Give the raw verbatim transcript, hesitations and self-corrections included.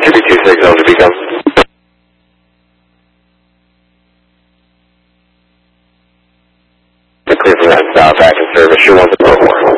should be two signals to become. Clear for that stop, back in service, sure one to four.